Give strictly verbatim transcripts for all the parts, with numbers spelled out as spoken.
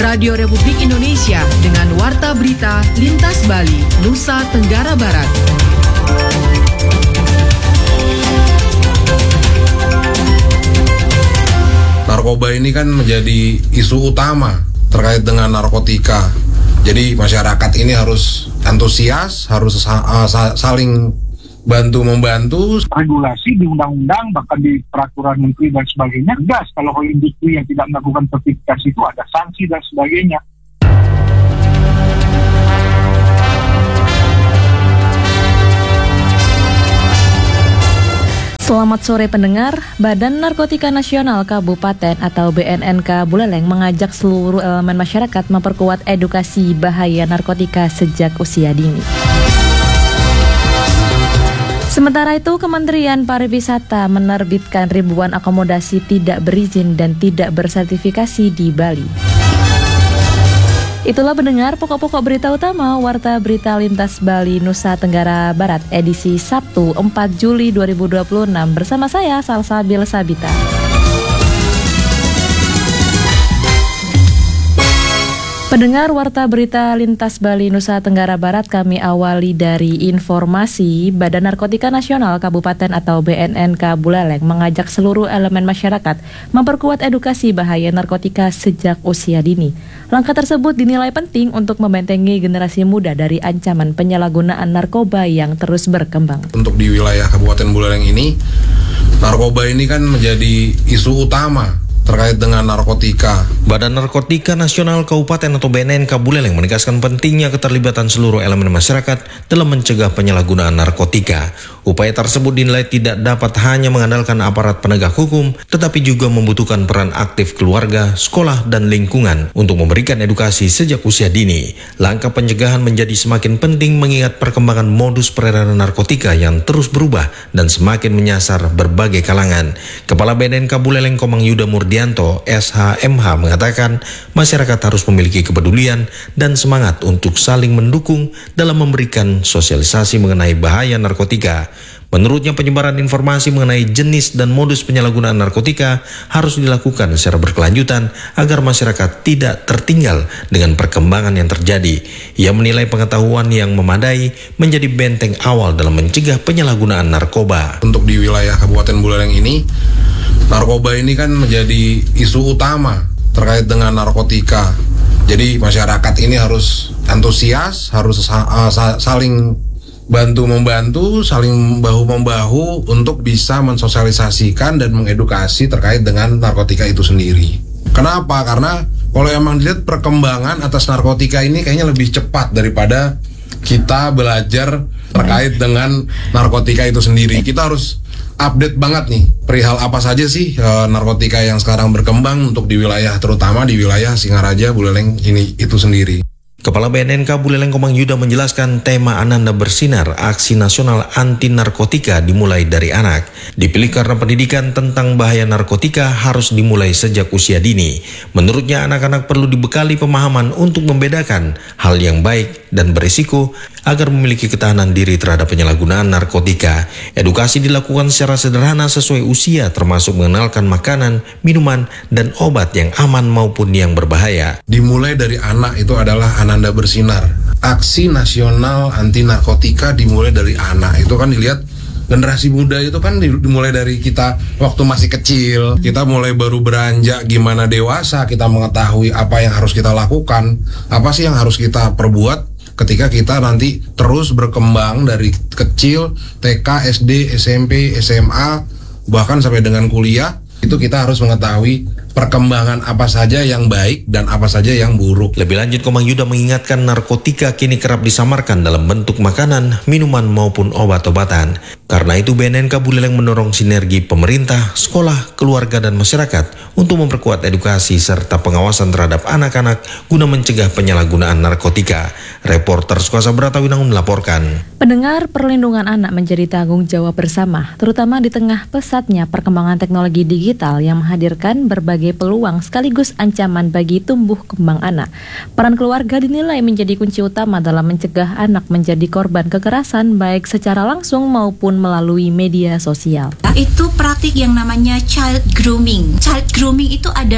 Radio Republik Indonesia dengan Warta Berita Lintas Bali, Nusa Tenggara Barat. Narkoba ini kan menjadi isu utama terkait dengan narkotika. Jadi masyarakat ini harus antusias, harus uh, saling bantu-membantu. Regulasi di undang-undang, bahkan di peraturan menteri dan sebagainya, gas kalau industri yang tidak melakukan sertifikasi itu ada sanksi dan sebagainya. Selamat sore pendengar, Badan Narkotika Nasional Kabupaten atau B N N K Buleleng mengajak seluruh elemen masyarakat memperkuat edukasi bahaya narkotika sejak usia dini. Sementara itu, Kementerian Pariwisata menerbitkan ribuan akomodasi tidak berizin dan tidak bersertifikasi di Bali. Itulah pendengar pokok-pokok berita utama Warta Berita Lintas Bali Nusa Tenggara Barat edisi Sabtu empat Juli dua ribu dua puluh enam bersama saya Salsabil Sabita. Pendengar Warta Berita Lintas Bali Nusa Tenggara Barat, kami awali dari informasi Badan Narkotika Nasional Kabupaten atau B N N K Buleleng mengajak seluruh elemen masyarakat memperkuat edukasi bahaya narkotika sejak usia dini. Langkah tersebut dinilai penting untuk membentengi generasi muda dari ancaman penyalahgunaan narkoba yang terus berkembang. Untuk di wilayah Kabupaten Buleleng ini, narkoba ini kan menjadi isu utama terkait dengan narkotika. Badan Narkotika Nasional Kabupaten atau B N N K Buleleng menegaskan pentingnya keterlibatan seluruh elemen masyarakat dalam mencegah penyalahgunaan narkotika. Upaya tersebut dinilai tidak dapat hanya mengandalkan aparat penegak hukum, tetapi juga membutuhkan peran aktif keluarga, sekolah, dan lingkungan untuk memberikan edukasi sejak usia dini. Langkah pencegahan menjadi semakin penting mengingat perkembangan modus peredaran narkotika yang terus berubah dan semakin menyasar berbagai kalangan. Kepala B N N K Buleleng Komang Yuda Murdianto, S H M H, mengatakan masyarakat harus memiliki kepedulian dan semangat untuk saling mendukung dalam memberikan sosialisasi mengenai bahaya narkotika. Menurutnya, penyebaran informasi mengenai jenis dan modus penyalahgunaan narkotika harus dilakukan secara berkelanjutan agar masyarakat tidak tertinggal dengan perkembangan yang terjadi. Ia menilai pengetahuan yang memadai menjadi benteng awal dalam mencegah penyalahgunaan narkoba. Untuk di wilayah Kabupaten Buleleng ini, narkoba ini kan menjadi isu utama terkait dengan narkotika. Jadi masyarakat ini harus antusias, harus uh, saling bantu-membantu, saling bahu-membahu untuk bisa mensosialisasikan dan mengedukasi terkait dengan narkotika itu sendiri. Kenapa? Karena kalau emang dilihat perkembangan atas narkotika ini kayaknya lebih cepat daripada kita belajar terkait dengan narkotika itu sendiri. Kita harus update banget nih perihal apa saja sih e, narkotika yang sekarang berkembang untuk di wilayah, terutama di wilayah Singaraja, Buleleng ini itu sendiri. Kepala B N N K Buleleng Komang Yuda menjelaskan tema Ananda Bersinar, aksi nasional anti narkotika dimulai dari anak. Dipilih karena pendidikan tentang bahaya narkotika harus dimulai sejak usia dini. Menurutnya, anak-anak perlu dibekali pemahaman untuk membedakan hal yang baik dan berisiko agar memiliki ketahanan diri terhadap penyalahgunaan narkotika. Edukasi dilakukan secara sederhana sesuai usia, termasuk mengenalkan makanan, minuman, dan obat yang aman maupun yang berbahaya. Dimulai dari anak itu adalah Ananda Bersinar. Aksi nasional anti narkotika dimulai dari anak. Itu kan dilihat generasi muda itu kan dimulai dari kita waktu masih kecil. Kita mulai baru beranjak gimana dewasa, kita mengetahui apa yang harus kita lakukan, apa sih yang harus kita perbuat ketika kita nanti terus berkembang dari kecil, T K, S D, S M P, S M A, bahkan sampai dengan kuliah. Itu kita harus mengetahui perkembangan apa saja yang baik dan apa saja yang buruk. Lebih lanjut, Komang Yuda mengingatkan narkotika kini kerap disamarkan dalam bentuk makanan, minuman maupun obat-obatan. Karena itu B N N K Buleleng mendorong sinergi pemerintah, sekolah, keluarga, dan masyarakat untuk memperkuat edukasi serta pengawasan terhadap anak-anak guna mencegah penyalahgunaan narkotika. Reporter Suasa Bratawinangun melaporkan. Pendengar, perlindungan anak menjadi tanggung jawab bersama, terutama di tengah pesatnya perkembangan teknologi digital yang menghadirkan berbagai peluang sekaligus ancaman bagi tumbuh kembang anak. Peran keluarga dinilai menjadi kunci utama dalam mencegah anak menjadi korban kekerasan baik secara langsung maupun melalui media sosial. Itu praktik yang namanya child grooming. Child grooming itu adalah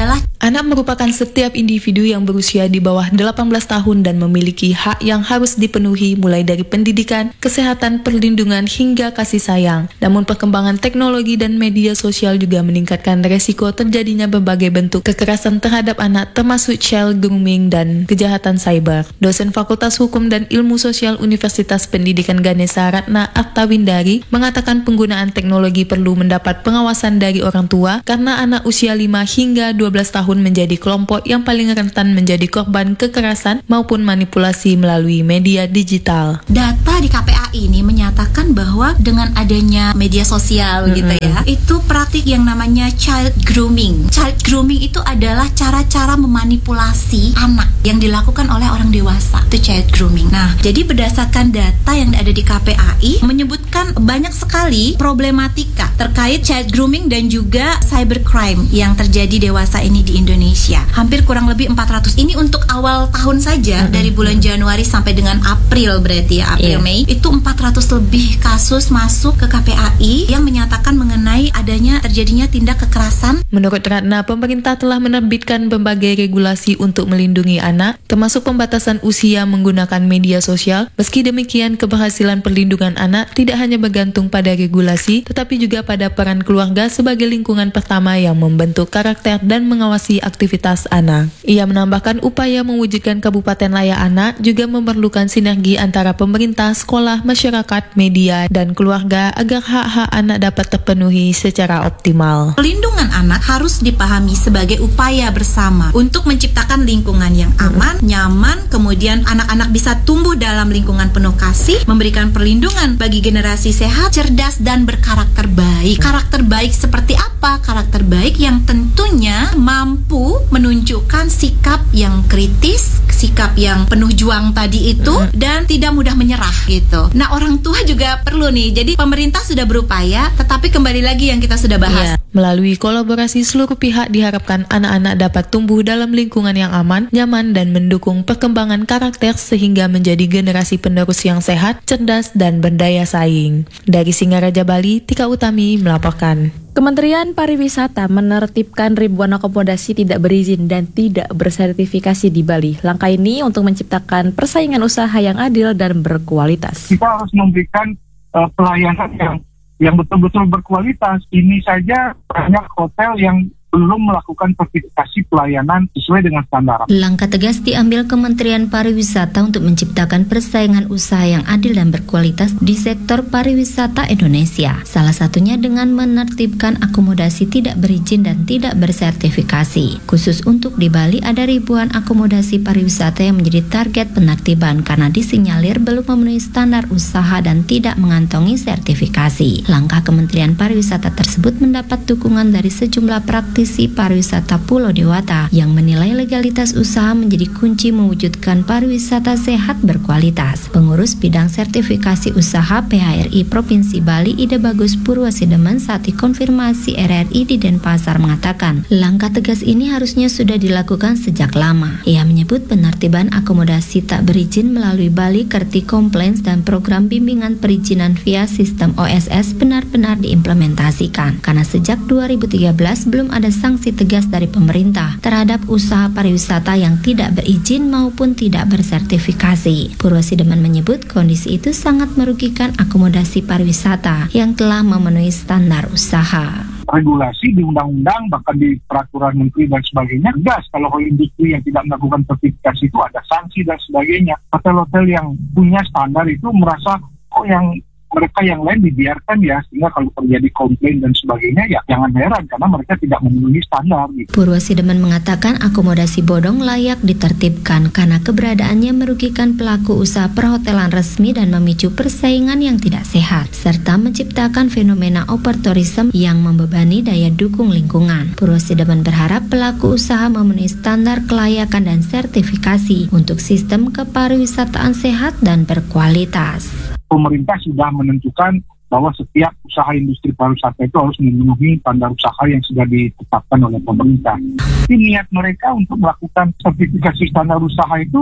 Anak merupakan setiap individu yang berusia di bawah delapan belas tahun dan memiliki hak yang harus dipenuhi mulai dari pendidikan, kesehatan, perlindungan hingga kasih sayang. Namun perkembangan teknologi dan media sosial juga meningkatkan resiko terjadinya berbagai bentuk kekerasan terhadap anak termasuk child grooming dan kejahatan cyber. Dosen Fakultas Hukum dan Ilmu Sosial Universitas Pendidikan Ganesha Ratna Artawindari mengatakan penggunaan teknologi perlu mendapat pengawasan dari orang tua karena anak usia lima hingga dua belas tahun menjadi kelompok yang paling rentan menjadi korban kekerasan maupun manipulasi melalui media digital. Data di K P A I ini menyatakan bahwa dengan adanya media sosial mm-hmm. gitu ya, itu praktik yang namanya child grooming. Child grooming itu adalah cara-cara memanipulasi anak yang dilakukan oleh orang dewasa. Itu child grooming. Nah, jadi berdasarkan data yang ada di K P A I menyebutkan banyak sekali problematika terkait child grooming dan juga cybercrime yang terjadi dewasa ini di Indonesia. Hampir kurang lebih empat ratus. Ini untuk awal tahun saja, mm-hmm. dari bulan Januari sampai dengan April berarti ya, April yeah. Mei, itu empat ratus lebih kasus masuk ke K P A I yang menyatakan mengenai adanya terjadinya tindak kekerasan. Menurut Ratna, pemerintah telah menerbitkan berbagai regulasi untuk melindungi anak, termasuk pembatasan usia menggunakan media sosial. Meski demikian, keberhasilan perlindungan anak tidak hanya bergantung pada regulasi, tetapi juga pada peran keluarga sebagai lingkungan pertama yang membentuk karakter dan mengawasi aktivitas anak. Ia menambahkan upaya mewujudkan Kabupaten Layak Anak juga memerlukan sinergi antara pemerintah, sekolah, masyarakat, media, dan keluarga agar hak-hak anak dapat terpenuhi secara optimal. Pelindungan anak harus dipahami sebagai upaya bersama untuk menciptakan lingkungan yang aman, nyaman, kemudian anak-anak bisa tumbuh dalam lingkungan penuh kasih, memberikan perlindungan bagi generasi sehat, cerdas, dan berkarakter baik. Karakter baik seperti apa? Karakter baik yang tentunya mampu menunjukkan sikap yang kritis, sikap yang penuh juang tadi itu, mm. dan tidak mudah menyerah gitu. Nah, orang tua juga perlu nih. Jadi pemerintah sudah berupaya, tetapi kembali lagi yang kita sudah bahas. Yeah. Melalui kolaborasi seluruh pihak diharapkan anak-anak dapat tumbuh dalam lingkungan yang aman, nyaman, dan mendukung perkembangan karakter sehingga menjadi generasi penerus yang sehat, cerdas, dan berdaya saing. Dari Singaraja, Bali, Tika Utami melaporkan. Kementerian Pariwisata menertibkan ribuan akomodasi tidak berizin dan tidak bersertifikasi di Bali. Langkah ini untuk menciptakan persaingan usaha yang adil dan berkualitas. Kita harus memberikan uh, pelayanan yang yang betul-betul berkualitas. Ini saja banyak hotel yang belum melakukan sertifikasi pelayanan sesuai dengan standar. Langkah tegas diambil Kementerian Pariwisata untuk menciptakan persaingan usaha yang adil dan berkualitas di sektor pariwisata Indonesia. Salah satunya dengan menertibkan akomodasi tidak berizin dan tidak bersertifikasi. Khusus untuk di Bali ada ribuan akomodasi pariwisata yang menjadi target penertiban karena disinyalir belum memenuhi standar usaha dan tidak mengantongi sertifikasi. Langkah Kementerian Pariwisata tersebut mendapat dukungan dari sejumlah praktisi pariwisata Pulau Dewata yang menilai legalitas usaha menjadi kunci mewujudkan pariwisata sehat berkualitas. Pengurus bidang sertifikasi usaha P H R I Provinsi Bali Ida Bagus Purwasideman saat dikonfirmasi R R I di Denpasar mengatakan, langkah tegas ini harusnya sudah dilakukan sejak lama. Ia menyebut penertiban akomodasi tak berizin melalui Bali Kerti Compliance dan program bimbingan perizinan via sistem O S S benar-benar diimplementasikan karena sejak dua ribu tiga belas belum ada sanksi tegas dari pemerintah terhadap usaha pariwisata yang tidak berizin maupun tidak bersertifikasi. Purwasideman menyebut kondisi itu sangat merugikan akomodasi pariwisata yang telah memenuhi standar usaha. Regulasi di undang-undang, bahkan di peraturan menteri dan sebagainya, tegas kalau industri yang tidak melakukan sertifikasi itu ada sanksi dan sebagainya. Hotel-hotel yang punya standar itu merasa kok yang mereka yang lain dibiarkan ya, sehingga kalau terjadi komplain dan sebagainya ya jangan heran karena mereka tidak memenuhi standar gitu. Purwasideman mengatakan akomodasi bodong layak ditertibkan karena keberadaannya merugikan pelaku usaha perhotelan resmi dan memicu persaingan yang tidak sehat serta menciptakan fenomena overtourism yang membebani daya dukung lingkungan. Purwasideman berharap pelaku usaha memenuhi standar kelayakan dan sertifikasi untuk sistem kepariwisataan sehat dan berkualitas. Pemerintah sudah menentukan bahwa setiap usaha industri pariwisata itu harus memenuhi standar usaha yang sudah ditetapkan oleh pemerintah. Jadi niat mereka untuk melakukan sertifikasi standar usaha itu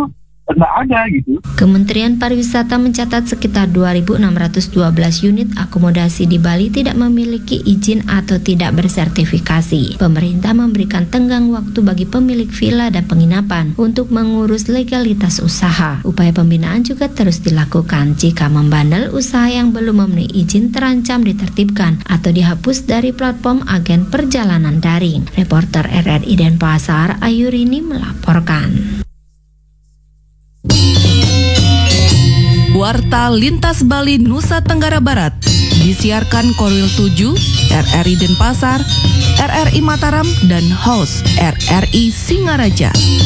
nggak ada gitu. Kementerian Pariwisata mencatat sekitar dua ribu enam ratus dua belas unit akomodasi di Bali tidak memiliki izin atau tidak bersertifikasi. Pemerintah memberikan tenggang waktu bagi pemilik villa dan penginapan untuk mengurus legalitas usaha. Upaya pembinaan juga terus dilakukan. Jika membandel, usaha yang belum memenuhi izin terancam ditertibkan atau dihapus dari platform agen perjalanan daring. Reporter R R I Denpasar, Ayurini melaporkan. Warta Lintas Bali Nusa Tenggara Barat disiarkan Korwil tujuh, R R I Denpasar, R R I Mataram, dan host R R I Singaraja.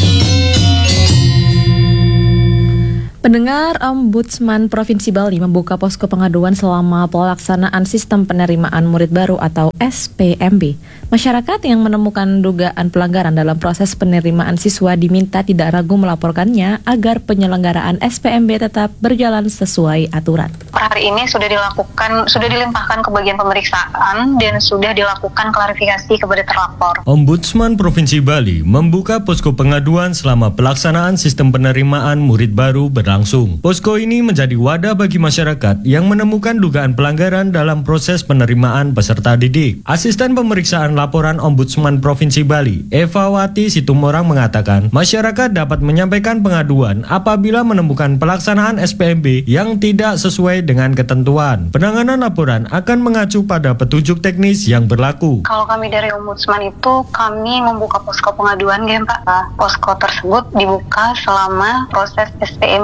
Pendengar, Ombudsman Provinsi Bali membuka posko pengaduan selama pelaksanaan sistem penerimaan murid baru atau S P M B. Masyarakat yang menemukan dugaan pelanggaran dalam proses penerimaan siswa diminta tidak ragu melaporkannya agar penyelenggaraan S P M B tetap berjalan sesuai aturan. Per hari ini sudah dilakukan, sudah dilimpahkan ke bagian pemeriksaan dan sudah dilakukan klarifikasi kepada terlapor. Ombudsman Provinsi Bali membuka posko pengaduan selama pelaksanaan sistem penerimaan murid baru berlangsung. Posko ini menjadi wadah bagi masyarakat yang menemukan dugaan pelanggaran dalam proses penerimaan peserta didik. Asisten pemeriksaan laporan Ombudsman Provinsi Bali, Eva Wati Situmorang mengatakan, masyarakat dapat menyampaikan pengaduan apabila menemukan pelaksanaan S P M B yang tidak sesuai dengan ketentuan. Penanganan laporan akan mengacu pada petunjuk teknis yang berlaku. Kalau kami dari Ombudsman itu, kami membuka posko pengaduan, ya Pak. Posko tersebut dibuka selama proses S P M